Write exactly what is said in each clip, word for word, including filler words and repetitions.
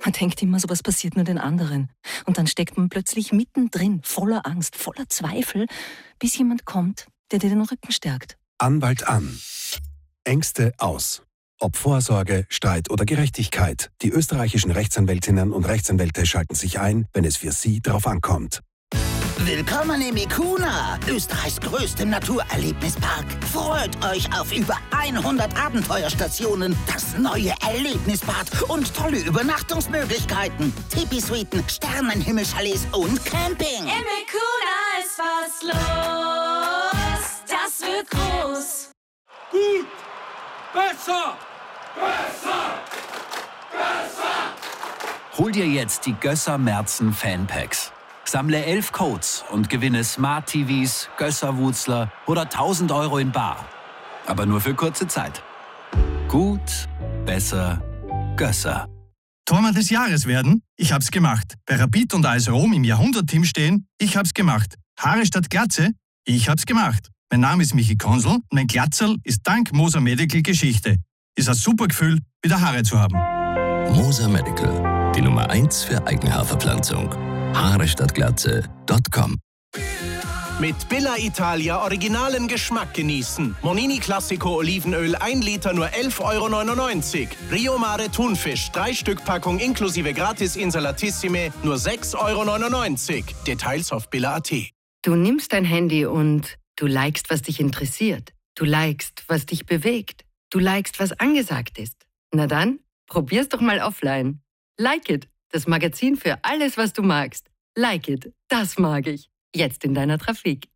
Man denkt immer, sowas passiert nur den anderen. Und dann steckt man plötzlich mittendrin, voller Angst, voller Zweifel, bis jemand kommt, der dir den Rücken stärkt. Anwalt an. Ängste aus. Ob Vorsorge, Streit oder Gerechtigkeit, die österreichischen Rechtsanwältinnen und Rechtsanwälte schalten sich ein, wenn es für Sie drauf ankommt. Willkommen im Ikuna, Österreichs größtem Naturerlebnispark. Freut euch auf über hundert Abenteuerstationen, das neue Erlebnisbad und tolle Übernachtungsmöglichkeiten. Tipi-Suiten, Sternenhimmelchalets und Camping. Im Ikuna ist was los, das wird groß. Gut, besser, besser, besser. Hol dir jetzt die Gösser Märzen Fanpacks. Sammle elf Codes und gewinne Smart-T Vs, Gösser-Wutzler oder tausend Euro in bar. Aber nur für kurze Zeit. Gut, besser, Gösser. Tormann des Jahres werden? Ich hab's gemacht. Bei Rapid und A S Rom im Jahrhundertteam stehen? Ich hab's gemacht. Haare statt Glatze? Ich hab's gemacht. Mein Name ist Michi Konzel und mein Glatzerl ist dank Moser Medical Geschichte. Ist ein super Gefühl, wieder Haare zu haben. Moser Medical, die Nummer eins für Eigenhaarverpflanzung. Haare statt Glatze Punkt com. Mit Billa Italia originalen Geschmack genießen. Monini Classico Olivenöl ein Liter nur elf Euro neunundneunzig. Rio Mare Thunfisch drei Stück Packung inklusive Gratis Insalatissime nur sechs Euro neunundneunzig. Details auf billa punkt at. Du nimmst dein Handy und du likest, was dich interessiert. Du likest, was dich bewegt. Du likest, was angesagt ist. Na dann, probier's doch mal offline. Like It, das Magazin für alles, was du magst. Like It, das mag ich. Jetzt in deiner Trafik.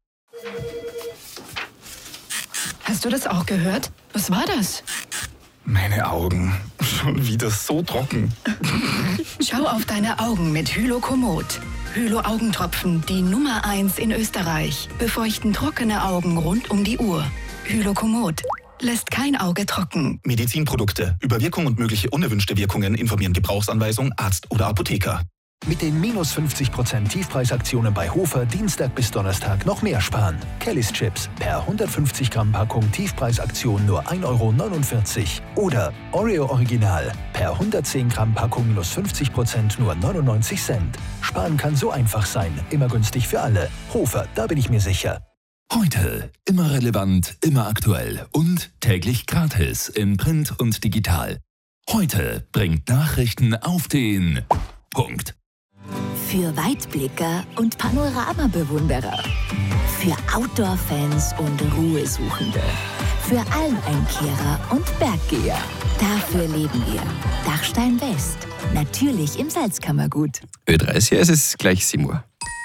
Hast du das auch gehört? Was war das? Meine Augen. Schon wieder so trocken. Schau auf deine Augen mit Hylokomod. Hylo-Augentropfen, die Nummer eins in Österreich. Befeuchten trockene Augen rund um die Uhr. Hylokomod. Lässt kein Auge trocken. Medizinprodukte. Über Wirkung und mögliche unerwünschte Wirkungen informieren Gebrauchsanweisung, Arzt oder Apotheker. Mit den minus fünfzig Prozent Tiefpreisaktionen bei Hofer Dienstag bis Donnerstag noch mehr sparen. Kellys Chips per hundertfünfzig Gramm Packung Tiefpreisaktion nur ein Euro neunundvierzig. Oder Oreo Original per hundertzehn Gramm Packung minus fünfzig Prozent nur neunundneunzig Cent. Sparen kann so einfach sein. Immer günstig für alle. Hofer, da bin ich mir sicher. Heute immer relevant, immer aktuell und täglich gratis in Print und digital. Heute bringt Nachrichten auf den Punkt. Für Weitblicker und Panoramabewunderer. Für Outdoor-Fans und Ruhesuchende. Für Almeinkehrer und Berggeher. Dafür leben wir. Dachstein West. Natürlich im Salzkammergut. Ö dreißig, es ist gleich sieben Uhr.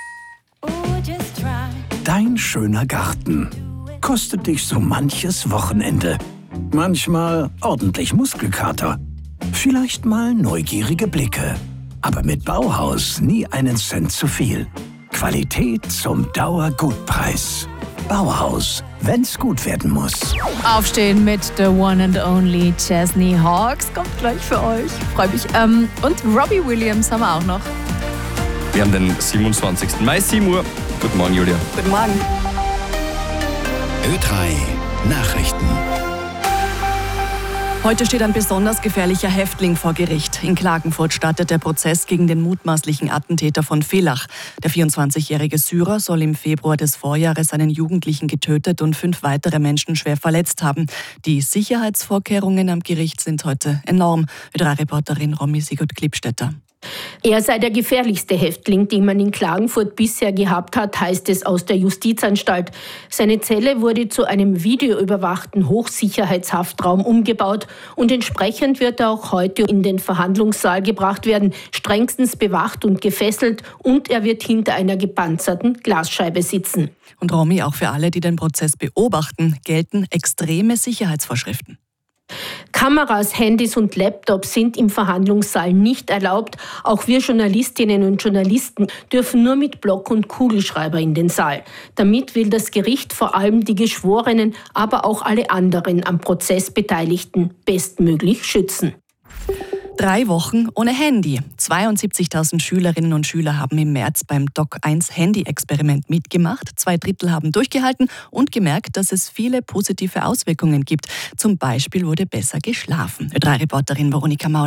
Dein schöner Garten kostet dich so manches Wochenende. Manchmal ordentlich Muskelkater. Vielleicht mal neugierige Blicke. Aber mit Bauhaus nie einen Cent zu viel. Qualität zum Dauergutpreis. Bauhaus, wenn's gut werden muss. Aufstehen mit The One and Only Chesney Hawks kommt gleich für euch. Freue mich. Ähm, und Robbie Williams haben wir auch noch. Wir haben den siebenundzwanzigsten Mai, sieben Uhr. Guten Morgen, Julia. Guten Morgen. Ö drei Nachrichten. Heute steht ein besonders gefährlicher Häftling vor Gericht. In Klagenfurt startet der Prozess gegen den mutmaßlichen Attentäter von Villach. Der vierundzwanzigjährige Syrer soll im Februar des Vorjahres einen Jugendlichen getötet und fünf weitere Menschen schwer verletzt haben. Die Sicherheitsvorkehrungen am Gericht sind heute enorm. Ö drei Reporterin Romy Sigurd-Klippstetter. Er sei der gefährlichste Häftling, den man in Klagenfurt bisher gehabt hat, heißt es aus der Justizanstalt. Seine Zelle wurde zu einem videoüberwachten Hochsicherheitshaftraum umgebaut und entsprechend wird er auch heute in den Verhandlungssaal gebracht werden, strengstens bewacht und gefesselt, und er wird hinter einer gepanzerten Glasscheibe sitzen. Und Romy, auch für alle, die den Prozess beobachten, gelten extreme Sicherheitsvorschriften. Kameras, Handys und Laptops sind im Verhandlungssaal nicht erlaubt. Auch wir Journalistinnen und Journalisten dürfen nur mit Block und Kugelschreiber in den Saal. Damit will das Gericht vor allem die Geschworenen, aber auch alle anderen am Prozess Beteiligten bestmöglich schützen. Drei Wochen ohne Handy. zweiundsiebzigtausend Schülerinnen und Schüler haben im März beim Doc eins Handy-Experiment mitgemacht. Zwei Drittel haben durchgehalten und gemerkt, dass es viele positive Auswirkungen gibt. Zum Beispiel wurde besser geschlafen. Ö drei Reporterin Veronika Mauler.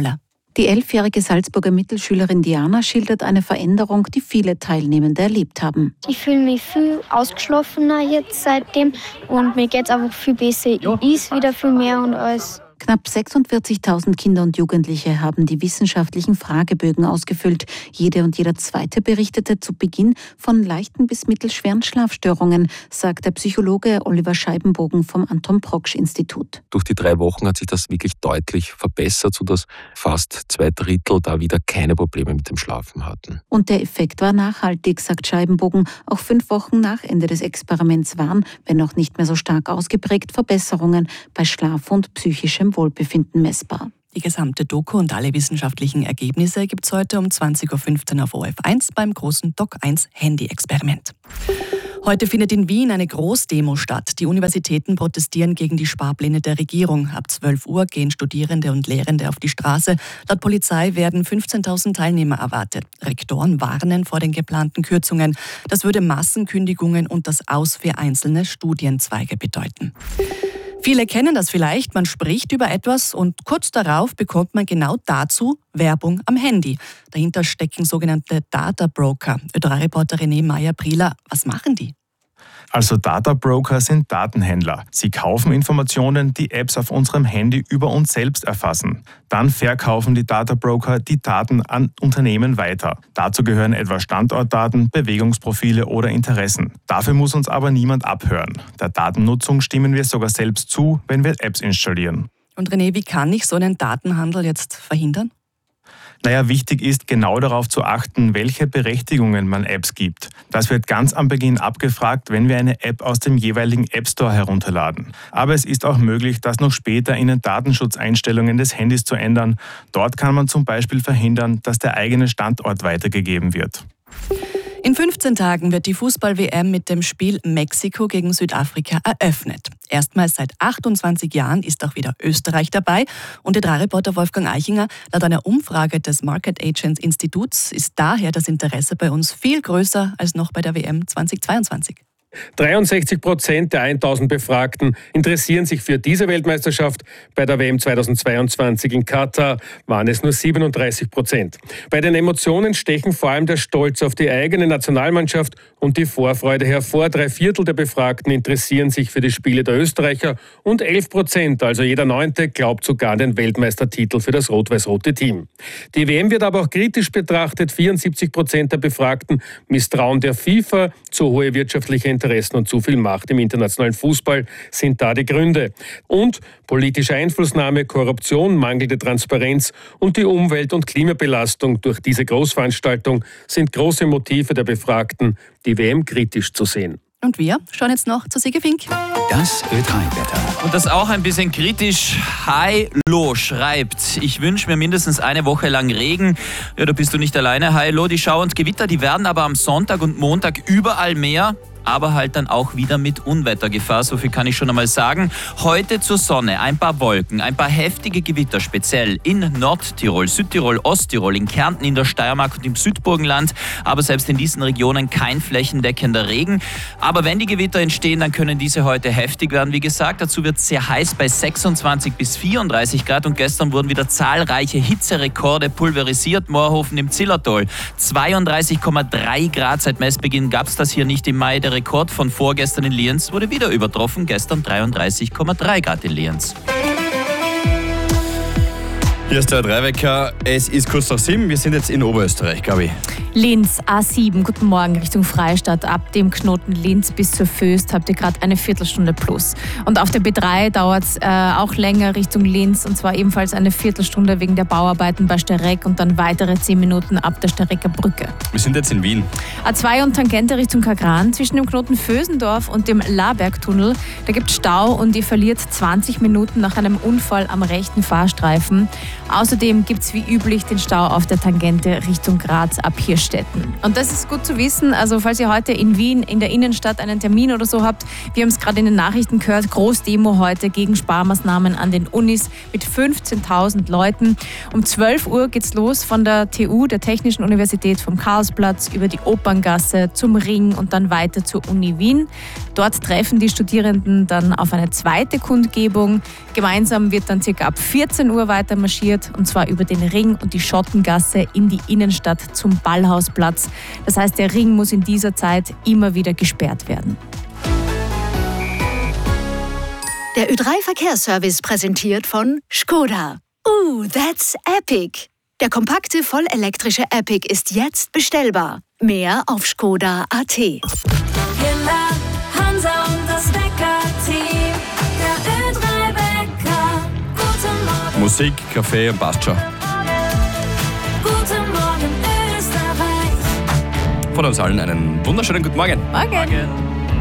Die elfjährige Salzburger Mittelschülerin Diana schildert eine Veränderung, die viele Teilnehmende erlebt haben. Ich fühle mich viel ausgeschlafener jetzt seitdem und mir geht es einfach viel besser. Ich esse wieder viel mehr und alles. Knapp sechsundvierzigtausend Kinder und Jugendliche haben die wissenschaftlichen Fragebögen ausgefüllt. Jede und jeder Zweite berichtete zu Beginn von leichten bis mittelschweren Schlafstörungen, sagt der Psychologe Oliver Scheibenbogen vom Anton-Proksch-Institut. Durch die drei Wochen hat sich das wirklich deutlich verbessert, sodass fast zwei Drittel da wieder keine Probleme mit dem Schlafen hatten. Und der Effekt war nachhaltig, sagt Scheibenbogen. Auch fünf Wochen nach Ende des Experiments waren, wenn auch nicht mehr so stark ausgeprägt, Verbesserungen bei Schlaf und psychischem Wohlbefinden messbar. Die gesamte Doku und alle wissenschaftlichen Ergebnisse gibt es heute um zwanzig Uhr fünfzehn auf O R F eins beim großen Doc eins Handy-Experiment. Heute findet in Wien eine Großdemo statt. Die Universitäten protestieren gegen die Sparpläne der Regierung. Ab zwölf Uhr gehen Studierende und Lehrende auf die Straße. Laut Polizei werden fünfzehntausend Teilnehmer erwartet. Rektoren warnen vor den geplanten Kürzungen. Das würde Massenkündigungen und das Aus für einzelne Studienzweige bedeuten. Viele kennen das vielleicht, man spricht über etwas und kurz darauf bekommt man genau dazu Werbung am Handy. Dahinter stecken sogenannte Data Broker. Ö drei Reporter René Meyer-Prieler, was machen die? Also Data Broker sind Datenhändler. Sie kaufen Informationen, die Apps auf unserem Handy über uns selbst erfassen. Dann verkaufen die Data Broker die Daten an Unternehmen weiter. Dazu gehören etwa Standortdaten, Bewegungsprofile oder Interessen. Dafür muss uns aber niemand abhören. Der Datennutzung stimmen wir sogar selbst zu, wenn wir Apps installieren. Und René, wie kann ich so einen Datenhandel jetzt verhindern? Naja, wichtig ist, genau darauf zu achten, welche Berechtigungen man Apps gibt. Das wird ganz am Beginn abgefragt, wenn wir eine App aus dem jeweiligen App Store herunterladen. Aber es ist auch möglich, das noch später in den Datenschutzeinstellungen des Handys zu ändern. Dort kann man zum Beispiel verhindern, dass der eigene Standort weitergegeben wird. In fünfzehn Tagen wird die Fußball-W M mit dem Spiel Mexiko gegen Südafrika eröffnet. Erstmals seit achtundzwanzig Jahren ist auch wieder Österreich dabei. Und der drei Reporter Wolfgang Eichinger, laut einer Umfrage des Market Agents Instituts ist daher das Interesse bei uns viel größer als noch bei der W M zweitausendzweiundzwanzig. dreiundsechzig Prozent der tausend Befragten interessieren sich für diese Weltmeisterschaft. Bei der W M zweitausendzweiundzwanzig in Katar waren es nur siebenunddreißig Prozent. Bei den Emotionen stechen vor allem der Stolz auf die eigene Nationalmannschaft und die Vorfreude hervor. Drei Viertel der Befragten interessieren sich für die Spiele der Österreicher und elf Prozent, also jeder Neunte, glaubt sogar an den Weltmeistertitel für das rot-weiß-rote Team. Die W M wird aber auch kritisch betrachtet. vierundsiebzig Prozent der Befragten misstrauen der FIFA. Zu hohe wirtschaftliche Interessen und zu viel Macht im internationalen Fußball sind da die Gründe. Und politische Einflussnahme, Korruption, mangelnde Transparenz und die Umwelt- und Klimabelastung durch diese Großveranstaltung sind große Motive der Befragten, die W M kritisch zu sehen. Und wir schauen jetzt noch zu Sigi Fink. Das Ö drei Wetter. Und das auch ein bisschen kritisch. Hi-Lo schreibt, ich wünsche mir mindestens eine Woche lang Regen. Ja, da bist du nicht alleine. Hi-Lo, die Schauer und Gewitter, die werden aber am Sonntag und Montag überall mehr. Aber halt dann auch wieder mit Unwettergefahr, so viel kann ich schon einmal sagen. Heute zur Sonne, ein paar Wolken, ein paar heftige Gewitter, speziell in Nordtirol, Südtirol, Osttirol, in Kärnten, in der Steiermark und im Südburgenland. Aber selbst in diesen Regionen kein flächendeckender Regen. Aber wenn die Gewitter entstehen, dann können diese heute heftig werden. Wie gesagt, dazu wird es sehr heiß bei sechsundzwanzig bis vierunddreißig Grad. Und gestern wurden wieder zahlreiche Hitzerekorde pulverisiert. Moorhofen im Zillertal, zweiunddreißig Komma drei Grad. Seit Messbeginn gab es das hier nicht im Mai. Der Rekord von vorgestern in Lienz wurde wieder übertroffen. Gestern dreiunddreißig Komma drei Grad in Lienz. Hier ist der Dreiwecker. Es ist kurz nach sieben. Wir sind jetzt in Oberösterreich, Gabi. Linz A sieben, guten Morgen Richtung Freistadt. Ab dem Knoten Linz bis zur Föst habt ihr gerade eine Viertelstunde plus. Und auf der B drei dauert es äh, auch länger Richtung Linz und zwar ebenfalls eine Viertelstunde wegen der Bauarbeiten bei Stereck und dann weitere zehn Minuten ab der Sterecker Brücke. Wir sind jetzt in Wien. A zwei und Tangente Richtung Kagran zwischen dem Knoten Vösendorf und dem Labergtunnel. Da gibt es Stau und ihr verliert zwanzig Minuten nach einem Unfall am rechten Fahrstreifen. Außerdem gibt es wie üblich den Stau auf der Tangente Richtung Graz ab Hirstetten. Und das ist gut zu wissen, also falls ihr heute in Wien in der Innenstadt einen Termin oder so habt, wir haben es gerade in den Nachrichten gehört, Großdemo heute gegen Sparmaßnahmen an den Unis mit fünfzehntausend Leuten. Um zwölf Uhr geht's los von der T U, der Technischen Universität, vom Karlsplatz über die Operngasse zum Ring und dann weiter zur Uni Wien. Dort treffen die Studierenden dann auf eine zweite Kundgebung. Gemeinsam wird dann circa ab vierzehn Uhr weiter marschiert. führt, und zwar über den Ring und die Schottengasse in die Innenstadt zum Ballhausplatz. Das heißt, der Ring muss in dieser Zeit immer wieder gesperrt werden. Der Ö drei Verkehrsservice präsentiert von Skoda. Uh, that's epic! Der kompakte, vollelektrische Epic ist jetzt bestellbar. Mehr auf skoda punkt a t. Hiller, Hansa und das Bäcker-Team. Der Ö drei Bäcker. Guten Morgen. Musik, Kaffee und passt schon. Guten Morgen, Österreich. Von uns allen einen wunderschönen guten Morgen. Morgen. Morgen.